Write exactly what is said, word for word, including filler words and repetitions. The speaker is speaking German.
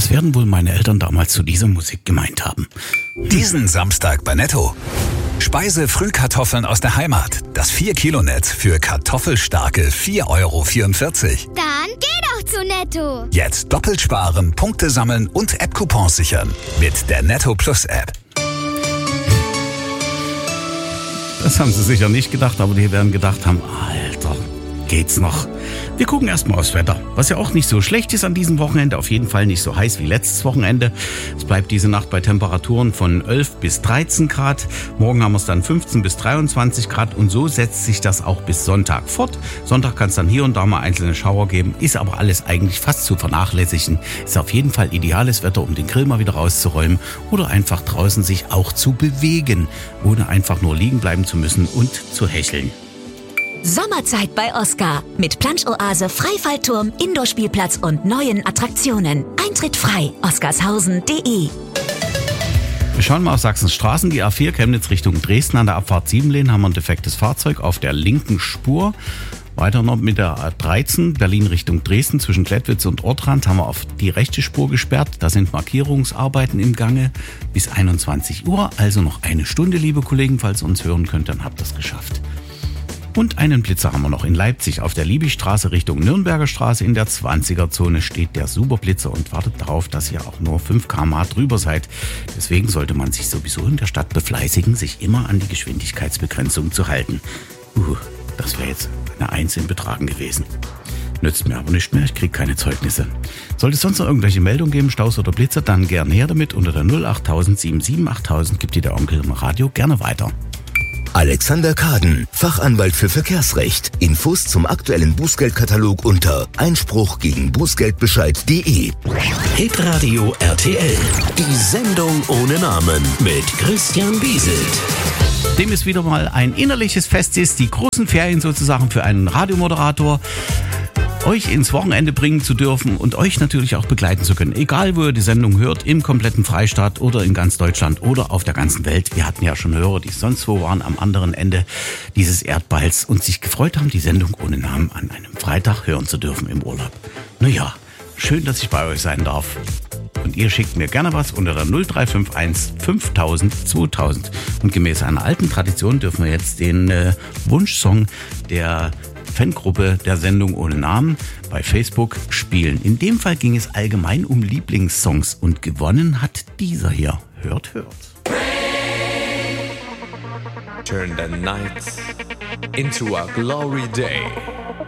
Was werden wohl meine Eltern damals zu dieser Musik gemeint haben? Diesen Samstag bei Netto. Speise-Frühkartoffeln aus der Heimat. Das vier Kilo Netz für kartoffelstarke vier Euro vierundvierzig. Dann geh doch zu Netto. Jetzt doppelt sparen, Punkte sammeln und App-Coupons sichern. Mit der Netto Plus App. Das haben sie sicher nicht gedacht, aber die werden gedacht haben, Alter, geht's noch? Wir gucken erstmal aufs Wetter, was ja auch nicht so schlecht ist an diesem Wochenende, auf jeden Fall nicht so heiß wie letztes Wochenende. Es bleibt diese Nacht bei Temperaturen von elf bis dreizehn Grad, morgen haben wir es dann fünfzehn bis dreiundzwanzig Grad und so setzt sich das auch bis Sonntag fort. Sonntag kann es dann hier und da mal einzelne Schauer geben, ist aber alles eigentlich fast zu vernachlässigen. Ist auf jeden Fall ideales Wetter, um den Grill mal wieder rauszuräumen oder einfach draußen sich auch zu bewegen, ohne einfach nur liegen bleiben zu müssen und zu hecheln. Sommerzeit bei Oscar mit Plansch-Oase, Freifallturm, Indoor-Spielplatz und neuen Attraktionen. Eintritt frei, oscarshausen punkt de. Wir schauen mal auf Sachsens Straßen. Die A vier Chemnitz Richtung Dresden an der Abfahrt Siebenlehn haben wir ein defektes Fahrzeug auf der linken Spur. Weiter noch mit der A dreizehn Berlin Richtung Dresden zwischen Klettwitz und Ortrand haben wir auf die rechte Spur gesperrt. Da sind Markierungsarbeiten im Gange bis einundzwanzig Uhr. Also noch eine Stunde, liebe Kollegen. Falls ihr uns hören könnt, dann habt ihr es geschafft. Und einen Blitzer haben wir noch in Leipzig. Auf der Liebigstraße Richtung Nürnberger Straße in der zwanziger-Zone steht der Superblitzer und wartet darauf, dass ihr auch nur fünf Kilometer pro Stunde drüber seid. Deswegen sollte man sich sowieso in der Stadt befleißigen, sich immer an die Geschwindigkeitsbegrenzung zu halten. Uh, das wäre jetzt eine Eins in Betragen gewesen. Nützt mir aber nicht mehr, ich kriege keine Zeugnisse. Sollte es sonst noch irgendwelche Meldungen geben, Staus oder Blitzer, dann gerne her damit. Unter der null acht null null null sieben sieben acht null null null gibt dir der Onkel im Radio gerne weiter. Alexander Kaden, Fachanwalt für Verkehrsrecht. Infos zum aktuellen Bußgeldkatalog unter Einspruch gegen Bußgeldbescheid punkt de. Hitradio R T L. Die Sendung ohne Namen mit Christian Bieselt. Dem ist wieder mal ein innerliches Fest ist, die großen Ferien sozusagen für einen Radiomoderator, euch ins Wochenende bringen zu dürfen und euch natürlich auch begleiten zu können. Egal, wo ihr die Sendung hört, im kompletten Freistaat oder in ganz Deutschland oder auf der ganzen Welt. Wir hatten ja schon Hörer, die sonst wo waren am anderen Ende dieses Erdballs und sich gefreut haben, die Sendung ohne Namen an einem Freitag hören zu dürfen im Urlaub. Naja, schön, dass ich bei euch sein darf. Und ihr schickt mir gerne was unter der null drei fünf eins fünftausend zweitausend. Und gemäß einer alten Tradition dürfen wir jetzt den äh, Wunschsong der Fangruppe der Sendung ohne Namen bei Facebook spielen. In dem Fall ging es allgemein um Lieblingssongs und gewonnen hat dieser hier. Hört, hört. Turn the night into a glory day.